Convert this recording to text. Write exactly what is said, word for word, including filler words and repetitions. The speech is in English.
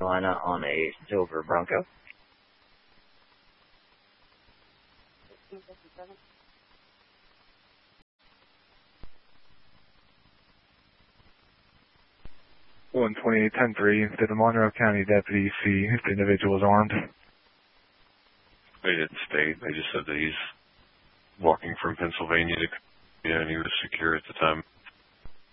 Carolina on a silver Bronco. one twenty-eight ten three, did the Monroe County deputy see if the individual was armed? They didn't state. They just said that he's walking from Pennsylvania to Korea and he was secure at the time.